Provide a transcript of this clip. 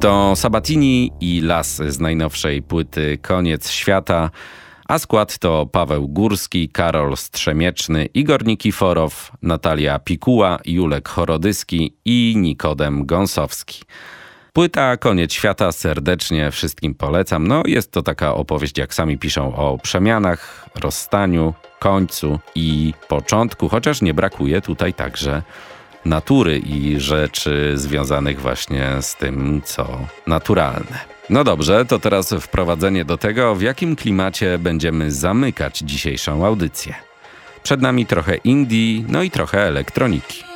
To Sabatini i Las z najnowszej płyty Koniec Świata, a skład to Paweł Górski, Karol Strzemieczny, Igor Nikiforow, Natalia Pikuła, Julek Chorodyski i Nikodem Gąsowski. Płyta Koniec Świata serdecznie wszystkim polecam. Jest to taka opowieść, jak sami piszą, o przemianach, rozstaniu, końcu i początku, chociaż nie brakuje tutaj także natury i rzeczy związanych właśnie z tym, co naturalne. Dobrze, to teraz wprowadzenie do tego, w jakim klimacie będziemy zamykać dzisiejszą audycję. Przed nami trochę indie, i trochę elektroniki.